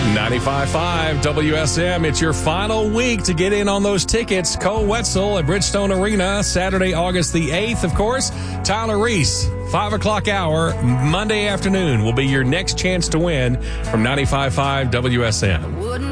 95.5 WSM. It's your final week to get in on those tickets. Cole Wetzel at Bridgestone Arena, Saturday, August the 8th, of course. Tyler Reese, 5 o'clock hour, Monday afternoon will be your next chance to win from 95.5 WSM.